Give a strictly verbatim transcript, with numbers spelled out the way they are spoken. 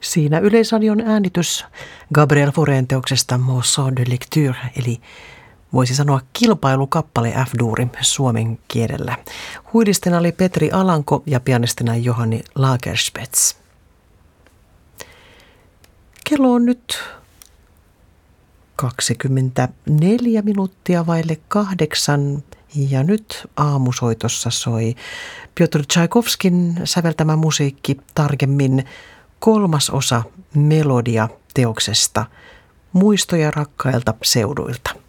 Siinä Yleisradion äänitys Gabriel Faurén teoksesta Morceau de lecture, eli voisi sanoa kilpailukappale F-duuri suomen kielellä. Huilistina oli Petri Alanko ja pianistina Johanni Lagerspets. Kello on nyt kaksikymmentäneljä minuuttia vaille kahdeksan ja nyt aamusoitossa soi Pjotr Tchaikovskin säveltämä musiikki, tarkemmin kolmas osa melodia teoksesta Muistoja rakkailta seuduilta.